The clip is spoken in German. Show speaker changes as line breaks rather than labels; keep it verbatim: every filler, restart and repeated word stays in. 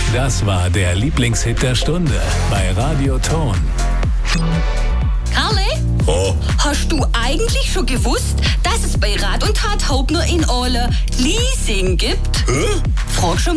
Das war der Lieblingshit der Stunde bei Radio Ton.
Karle?
Oh.
Hast du eigentlich schon gewusst, dass es bei Rat und Tat Haupt nur in Ole Leasing gibt?
Hä?
Frag schon